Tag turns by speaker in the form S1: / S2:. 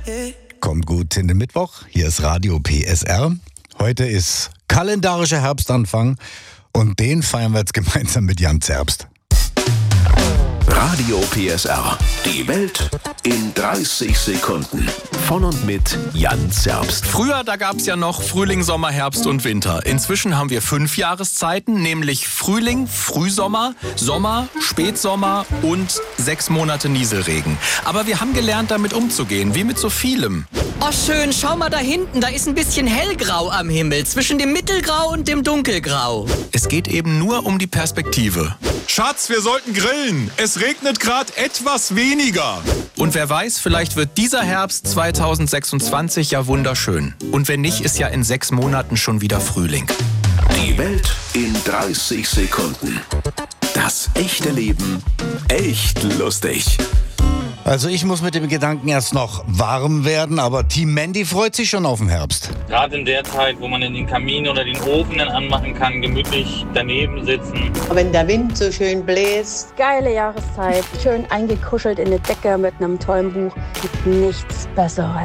S1: Kommt gut in den Mittwoch. Hier ist Radio PSR. Heute ist kalendarischer Herbstanfang und den feiern wir jetzt gemeinsam mit Jan Zerbst.
S2: Radio PSR. Die Welt in 30 Sekunden. Von und mit Jan Zerbst.
S3: Früher, da gab es ja noch Frühling, Sommer, Herbst und Winter. Inzwischen haben wir 5 Jahreszeiten, nämlich Frühling, Frühsommer, Sommer, Spätsommer und 6 Monate Nieselregen. Aber wir haben gelernt, damit umzugehen, wie mit so vielem.
S4: Oh schön, schau mal da hinten, da ist ein bisschen hellgrau am Himmel, zwischen dem Mittelgrau und dem Dunkelgrau.
S3: Es geht eben nur um die Perspektive.
S5: Schatz, wir sollten grillen. Es regnet gerade etwas weniger.
S3: Und wer weiß, vielleicht wird dieser Herbst 2026 ja wunderschön. Und wenn nicht, ist ja in 6 Monaten schon wieder Frühling.
S2: Die Welt in 30 Sekunden. Das echte Leben echt lustig.
S1: Also ich muss mit dem Gedanken erst noch warm werden, aber Team Mandy freut sich schon auf den Herbst.
S6: Gerade in der Zeit, wo man in den Kamin oder den Ofen dann anmachen kann, gemütlich daneben sitzen.
S7: Wenn der Wind so schön bläst.
S8: Geile Jahreszeit, schön eingekuschelt in eine Decke mit einem tollen Buch. Gibt nichts Besseres.